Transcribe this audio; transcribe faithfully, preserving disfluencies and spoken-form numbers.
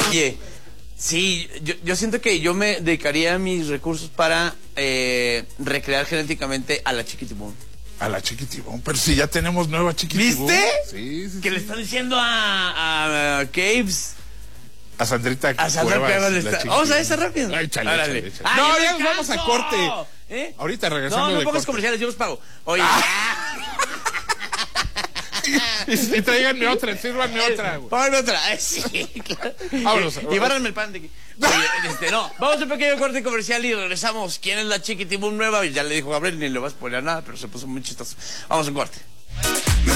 Oye, sí, yo, yo siento que yo me dedicaría mis recursos para eh, recrear genéticamente a la Chiquitibum. A la Chiquitibum, pero si ya tenemos nueva Chiquitibum. ¿Viste? Sí, sí, Que sí. le están diciendo a, a Caves. A Sandrita A Sandra Cuevas, Cuevas le la está... Chiquitibum. Vamos a esa rápido. Ay, chale, Órale. chale, chale. ¡Ay, No, me ya nos vamos a canso! corte. ¿Eh? Ahorita regresando No, no de pongas corte. comerciales, yo los pago. Oye, Y, y tráiganme otra, sírvanme otra. güey. Pónganme otra. Eh, sí, claro. Vámonos. Y, y bárranme el pan de aquí. Oye, este, no. Vamos a un pequeño corte comercial y regresamos. ¿Quién es la Chiquitibum nueva? Ya le dijo Gabriel, ni le vas a spoiler nada, pero se puso muy chistoso. Vamos a un corte.